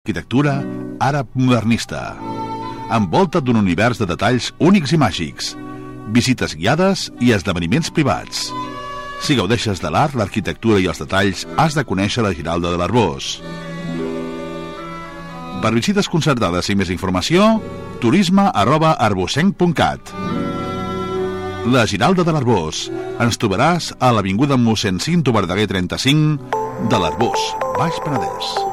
Arquitectura àrab modernista. Envolta't d'un univers de detalls únics i màgics, visites guiades i esdeveniments privats. Si gaudeixes de l'art, l'arquitectura i els detalls, has de conèixer la Giralda de l'Arboç. Per visites concertades i més informació, turisme@arbocenc.cat. La Giralda de l'Arboç. Ens trobaràs a l'avinguda Mossèn Cinto Verdaguer 35 de l'Arboç, Baix Penedès.